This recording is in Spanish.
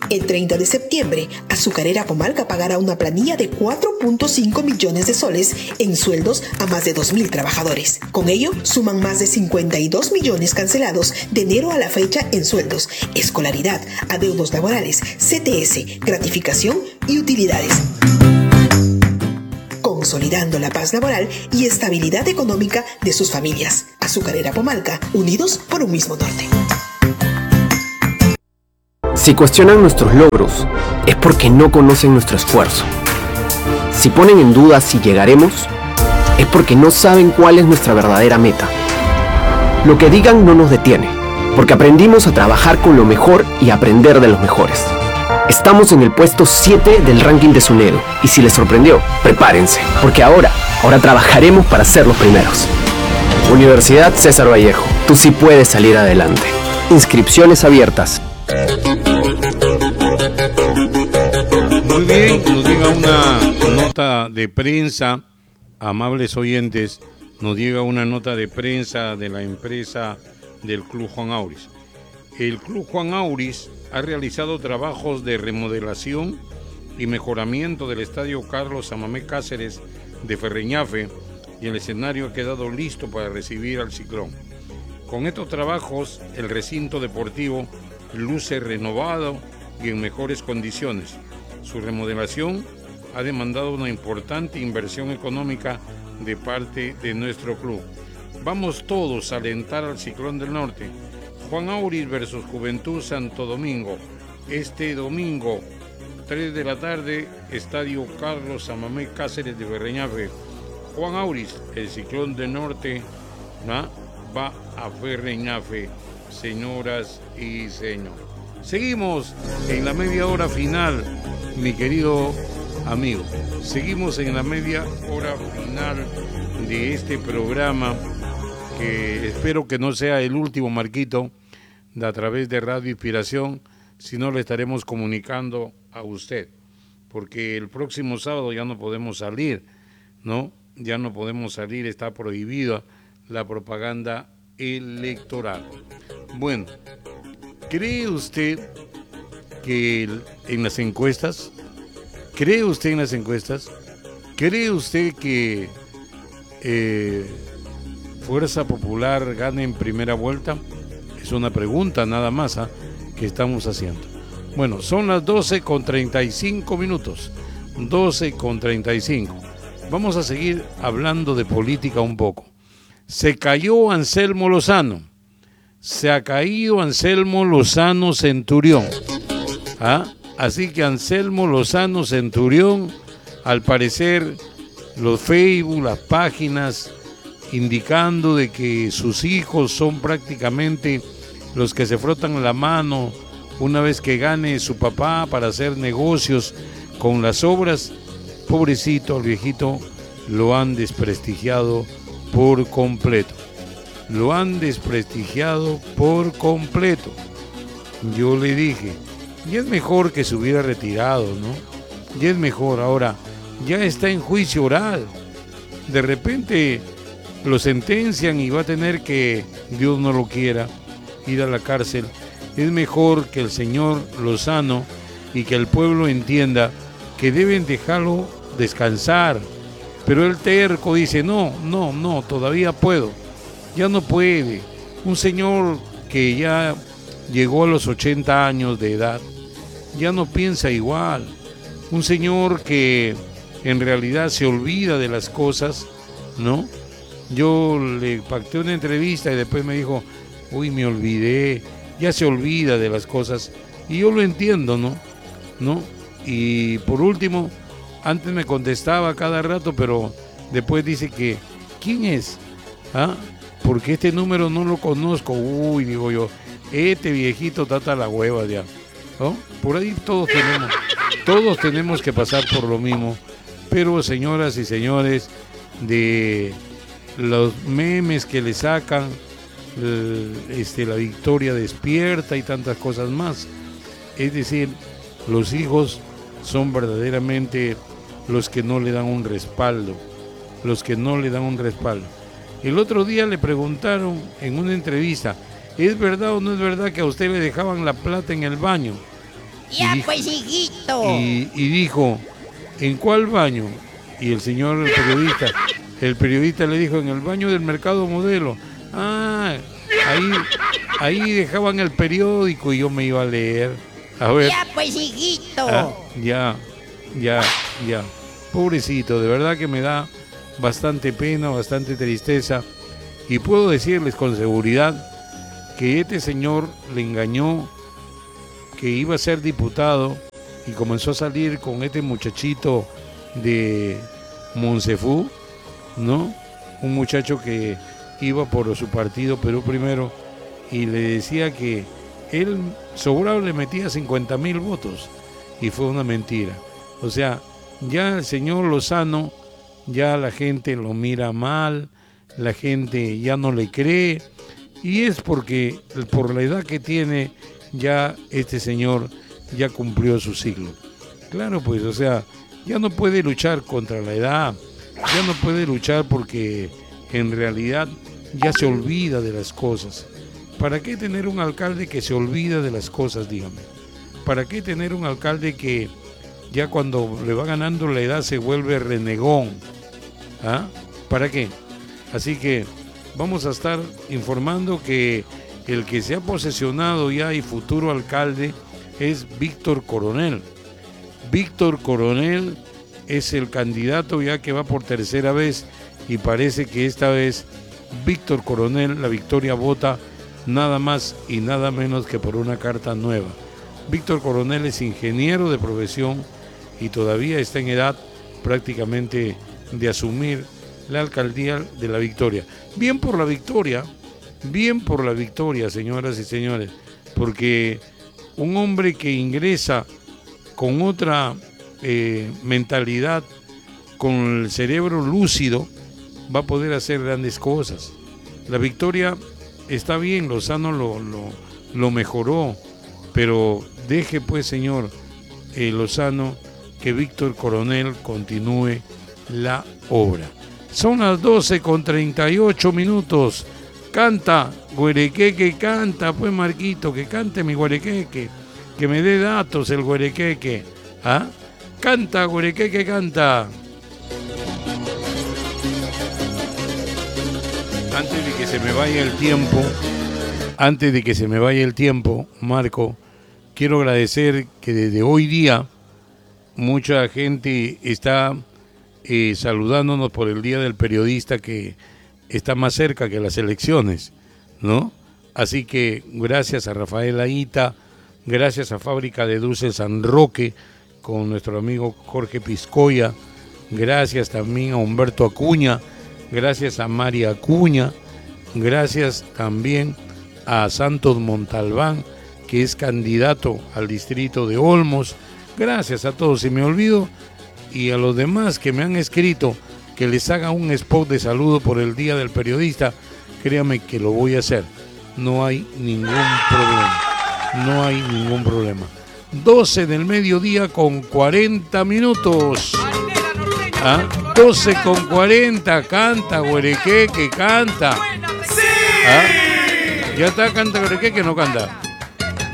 El 30 de septiembre, Azucarera Pomalca pagará una planilla de 4.5 millones de soles en sueldos a más de 2.000 trabajadores. Con ello, suman más de 52 millones cancelados de enero a la fecha en sueldos, escolaridad, adeudos laborales, CTS, gratificación y utilidades, consolidando la paz laboral y estabilidad económica de sus familias. Azucarera Pomalca, unidos por un mismo norte. Si cuestionan nuestros logros, es porque no conocen nuestro esfuerzo. Si ponen en duda si llegaremos, es porque no saben cuál es nuestra verdadera meta. Lo que digan no nos detiene, porque aprendimos a trabajar con lo mejor y a aprender de los mejores. Estamos en el puesto 7 del ranking de SUNEDU, y si les sorprendió, prepárense, porque ahora trabajaremos para ser los primeros. Universidad César Vallejo, tú sí puedes salir adelante. Inscripciones abiertas. Muy bien, nos llega una nota de prensa, amables oyentes, nos llega una nota de prensa de la empresa del Club Juan Auris. El Club Juan Auris ha realizado trabajos de remodelación y mejoramiento del estadio Carlos Samamé Cáceres de Ferreñafe y el escenario ha quedado listo para recibir al Ciclón. Con estos trabajos, el recinto deportivo luce renovado y en mejores condiciones. Su remodelación ha demandado una importante inversión económica de parte de nuestro club. Vamos todos a alentar al Ciclón del Norte. Juan Auris versus Juventud Santo Domingo. Este domingo, 3 de la tarde, Estadio Carlos Samamé Cáceres de Ferreñafe. Juan Auris, el Ciclón del Norte, va a Ferreñafe, señoras y señores. Seguimos en la media hora final, mi querido amigo. Seguimos en la media hora final de este programa, que espero que no sea el último, Marquito, a través de Radio Inspiración, sino le estaremos comunicando a usted, porque el próximo sábado ya no podemos salir, ¿no? Ya no podemos salir, está prohibida la propaganda electoral. Bueno, ¿cree usted que en las encuestas? ¿Cree usted en las encuestas? ¿Cree usted que Fuerza Popular gane en primera vuelta? Es una pregunta nada más que estamos haciendo. Bueno, son las 12:35 minutos. 12:35. Vamos a seguir hablando de política un poco. Se cayó Anselmo Lozano. Se ha caído Anselmo Lozano Centurión. Así que Anselmo Lozano Centurión, al parecer, los Facebook, las páginas, indicando de que sus hijos son prácticamente los que se frotan la mano una vez que gane su papá para hacer negocios con las obras. Pobrecito, al viejito lo han desprestigiado por completo. Lo han desprestigiado por completo. Yo le dije, ya es mejor que se hubiera retirado, ¿no? Ya es mejor. Ahora, ya está en juicio oral. De repente lo sentencian y va a tener que, Dios no lo quiera, ir a la cárcel. Es mejor que el señor Lozano y que el pueblo entienda que deben dejarlo descansar. Pero el terco dice, no, todavía puedo. Ya no puede. Un señor que ya llegó a los 80 años de edad, ya no piensa igual. Un señor que en realidad se olvida de las cosas, ¿no? Yo le pacté una entrevista y después me dijo, uy, me olvidé. Ya se olvida de las cosas. Y yo lo entiendo, ¿no? Y por último, antes me contestaba cada rato, pero después dice que, ¿quién es? Porque este número no lo conozco. Uy, digo yo, este viejito trata la hueva ya, ¿no? Por ahí todos tenemos que pasar por lo mismo. Pero señoras y señores, de los memes que le sacan, la victoria despierta y tantas cosas más. Es decir, los hijos son verdaderamente los que no le dan un respaldo. El otro día le preguntaron en una entrevista, ¿es verdad o no es verdad que a usted le dejaban la plata en el baño? Ya pues, hijito. Y dijo, ¿en cuál baño? Y el señor, el periodista le dijo, en el baño del Mercado Modelo. Ah, ahí dejaban el periódico y yo me iba a leer. A ver. Ya pues, hijito. Ya. Pobrecito, de verdad que me da bastante pena, bastante tristeza. Y puedo decirles con seguridad que este señor le engañó, que iba a ser diputado y comenzó a salir con este muchachito de Monsefú, ¿no? Un muchacho que iba por su partido Perú Primero y le decía que él sobrado le metía 50,000 votos y fue una mentira. O sea, ya el señor Lozano, ya la gente lo mira mal, la gente ya no le cree y es porque por la edad que tiene ya este señor ya cumplió su siglo. Claro, pues, o sea, ya no puede luchar contra la edad, ya no puede luchar porque en realidad ya se olvida de las cosas. ¿Para qué tener un alcalde que se olvida de las cosas, dígame? ¿Para qué tener un alcalde que ya cuando le va ganando la edad se vuelve renegón? ¿Ah? ¿Para qué? Así que vamos a estar informando que el que se ha posesionado ya y futuro alcalde es Víctor Coronel. Víctor Coronel es el candidato ya que va por tercera vez y parece que esta vez Víctor Coronel la victoria vota nada más y nada menos que por una carta nueva. Víctor Coronel es ingeniero de profesión y todavía está en edad prácticamente de asumir la alcaldía de La Victoria. Bien por la victoria, señoras y señores, porque un hombre que ingresa con otra mentalidad, con el cerebro lúcido, va a poder hacer grandes cosas. La victoria está bien, Lozano lo mejoró, pero deje pues, señor Lozano, que Víctor Coronel continúe la obra. Son las 12:38. Canta, Guerequeque, canta, pues Marquito, que cante mi Guerequeque, que me dé datos el Guerequeque. ¿Ah? Canta, Guerequeque, canta. Antes de que se me vaya el tiempo, Marco, quiero agradecer que desde hoy día mucha gente está saludándonos por el Día del Periodista, que está más cerca que las elecciones, ¿no? Así que gracias a Rafael Aita, gracias a Fábrica de Dulces San Roque, con nuestro amigo Jorge Piscoya, gracias también a Humberto Acuña, gracias a María Acuña, gracias también a Santos Montalbán, que es candidato al distrito de Olmos, gracias a todos, si me olvido, y a los demás que me han escrito que les haga un spot de saludo por el Día del Periodista, créame que lo voy a hacer, no hay ningún problema. 12 del mediodía con 40 minutos. 12:40, canta, Guerequeque, canta. ¿Ah? Ya está, canta, Guerequeque, no canta.